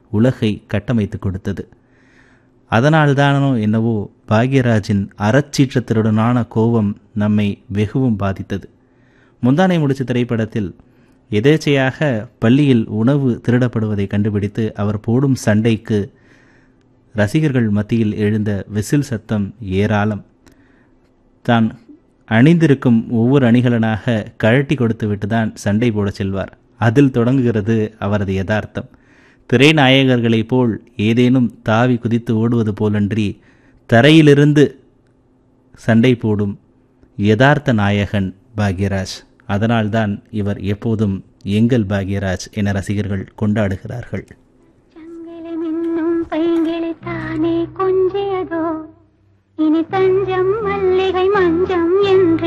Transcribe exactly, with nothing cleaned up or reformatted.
உலகை கட்டமைத்து கொடுத்தது. அதனால்தானோ என்னவோ பாக்யராஜின் அறச்சீற்றத்துடனான கோபம் நம்மை வெகுவும் பாதித்தது. முந்தானை முடிச்ச திரைப்படத்தில் எதேச்சையாக பள்ளியில் உணவு திருடப்படுவதை கண்டுபிடித்து அவர் போடும் சண்டைக்கு ரசிகர்கள் மத்தியில் எழுந்த விசில் சத்தம் ஏராளம். தான் அணிந்திருக்கும் ஒவ்வொரு அணிகலனாக கழட்டி கொடுத்து விட்டுதான் சண்டை போட செல்வார். அதில் தொடங்குகிறது அவரது யதார்த்தம். திரைநாயகர்களைப் போல் ஏதேனும் தாவி குதித்து ஓடுவது போலன்றி தரையிலிருந்து சண்டை போடும் யதார்த்த நாயகன் பாக்யராஜ். அதனால்தான் இவர் எப்போதும் எங்கள் பாக்யராஜ் என ரசிகர்கள் கொண்டாடுகிறார்கள். இனி தஞ்சம் மல்லிகை மஞ்சம் என்று